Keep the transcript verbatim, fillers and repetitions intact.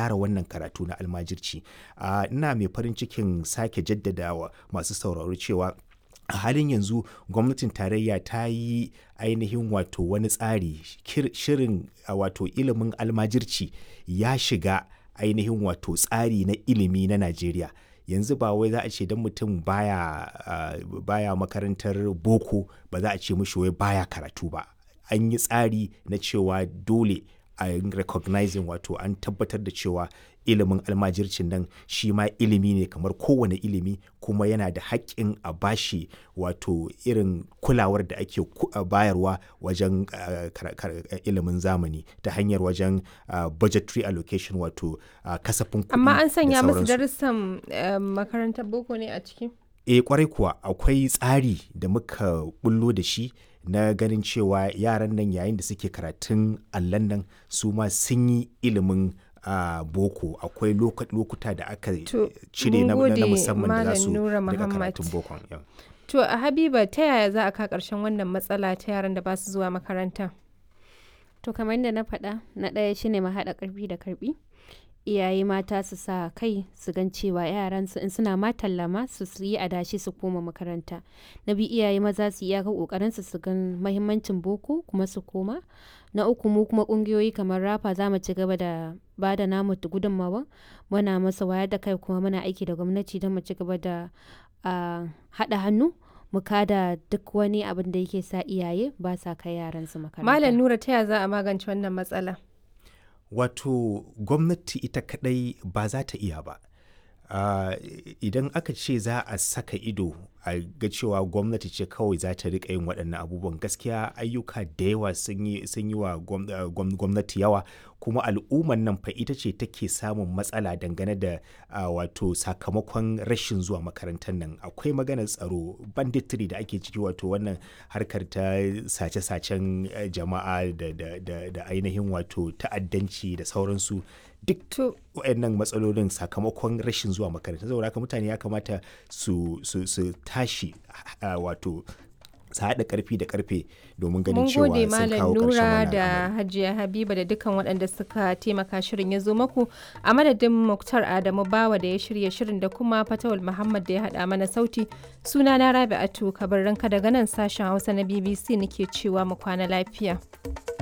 gyara wannan karatu na almajirci. Uh, ina mai farin cikin sake jaddadawa masu sauraro cewa a halin yanzu gwamnatin tarayya ta yi ainihin wato wani tsari shirin wato ilimin almajirci ya shiga ainihin wato tsari na ilimi na Najeriya. Yanzu ba wai za a ce don mutum baya, uh, baya makarantar boko ba za a ce mishi wai baya karatu ba. An yi tsari na cewa dole a recognizing wato an tabbatar da cewa ilimin almajircin nan shi ma ilimi ne kamar kowane ilimi, kuma yana da haƙƙin a bashi wato irin kulawar da ake bayarwa wajen uh, ilimin zamani ta hanyar wajen uh, budgetary allocation wato uh, kasafin kuɗi. Amma an sanya musu darussan uh, makarantar boko ne a ciki? Eh kwarai kuwa akwai tsari da muka bullo da shi na ganin cewa yaran nan yayin da suke karatun allon nan su ma sun yi ilimin uh, boko. Akwai lokuta da aka cire na, na musamman da za su daga karatun bokon. Yeah. To a Habiba, ta yaya za a ka ƙarshen wannan matsala ta yaran da ba su zuwa makaranta? To kamar yadda na faɗa, na ɗaya shine mu haɗa ƙarfi da karɓi. Iyaye mata su sa kai su gan cewa yaransu in suna ma tallama su yi adashi su koma makaranta. Na biyu iyaye maza su iyaka kokarin su su gan mahimmancin boko kuma su koma. Na uku mu kuma kungiyoyi kamar rafa za mu ci gaba da ba da namu gudunmawa, muna masa wayar da kai kuma muna aiki da gwamnati don mu ci gaba da uh, haɗa hannu mu kada duk wani abin da yake sa iyaye ba sa kai yaransu makaranta. Malam Nura, ta yaya za a magance wannan matsala? Wato gwamnati ita kadai ba za ta iya ba. Uh, idan aka ce za a saka ido a ga cewa gwamnati ce kawai za ta riƙa yin waɗannan abubuwan, gaskiya ayyuka da yawa sun yi wa gwamnati yawa, kuma al'ummar nan fa ita ce take samun matsala dangane da uh, wato sakamakon rashin zuwa makarantar nan. Akwai maganar tsaro, banditry da ake ciki, wato wannan harkar ta sace-sacen jama'a da, da, da, da ainihin wato ta'addanci da sauransu. Duk waɗannan matsalolin sakamakon rashin zuwa makaranta. Saboda haka mutane ya kamata su, su, su tashi uh, wato su haɗa ƙarfi da ƙarfe domin ganin cewa sun kawo ƙarshen wannan al'amari. Mun gode Malam Nura da Hajiya Habiba da dukkan waɗanda suka taimaka shirin ya zo maku. A madadin Muktar Adamu Bawa da ya shirya shirin da kuma Fatawul Muhammad da ya haɗa mana sauti, suna na Rabi'atu Kabarranka daga nan sashen Hausa na B B C nake cewa mu kwana lafiya.